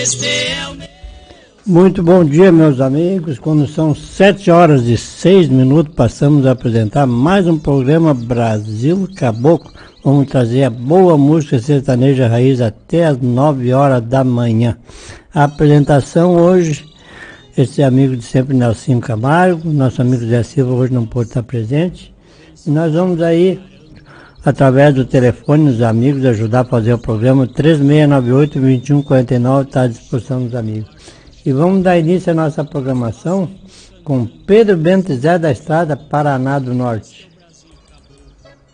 Muito bom dia, meus amigos. Quando são 7h06, passamos a apresentar mais um programa Brasil Caboclo. Vamos trazer a boa música sertaneja raiz até as 9h da manhã. A apresentação hoje, esse amigo de sempre, Nelsinho Camargo, nosso amigo Zé Silva hoje não pôde estar presente. E nós vamos aí, através do telefone, os amigos, ajudar a fazer o programa. 3698-2149 está à disposição dos amigos. E vamos dar início à nossa programação com Pedro Bento Zé da Estrada, Paraná do Norte.